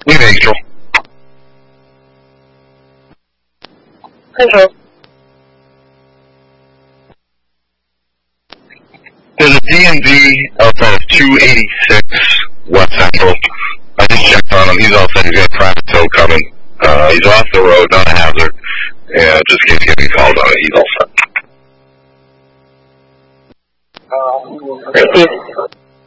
New Angel. Hello. There's a DMV outside of 286 West Central. I just checked on him. He's all set. He's got a private tow coming. He's off the road, not a hazard. Yeah, just in case you get any calls on it, he's all set. Thank you.